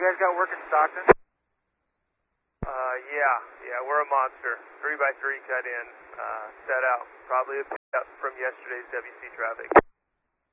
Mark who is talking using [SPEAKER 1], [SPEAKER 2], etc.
[SPEAKER 1] guys got work in Stockton?
[SPEAKER 2] Yeah, we're a monster. 3x3 cut in, set out. Probably a pick up from yesterday's WC traffic.